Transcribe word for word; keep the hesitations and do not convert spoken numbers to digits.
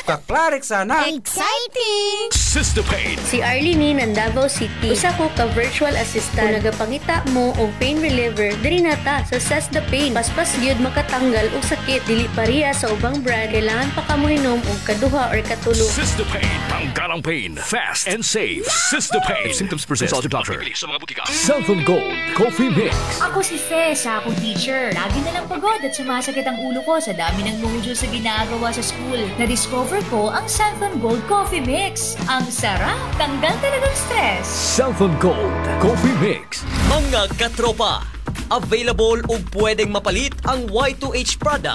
Kaklarik sana. Exciting! Sistopain. Si Arlene ng Davao City. Usa ko ka virtual assistant. Kung nagapangita mo og pain reliever, diri nata sa Cess the Pain. Paspas gyud makatanggal og sakit. Dili pareha sa ubang brand. Kailangan pa ka mo hinom og kaduha or katulo. Sistopain. Tanggalang pain. Fast and safe. Sistopain. If symptoms persist, consult your doctor. Bibili sa mga butika. Southern Gold Coffee Mix. Ako si Fe, sa akong teacher. Lagi na lang pagod at sumasakit ang ulo ko sa dami ng module sa ginagawa sa school. Na-discover ko ang Southern Gold Coffee Mix. Ang sarap, tanggal talagang stress. Southern Gold Coffee Mix. Mga katropa, available ug pwedeng mapalit ang Y two H product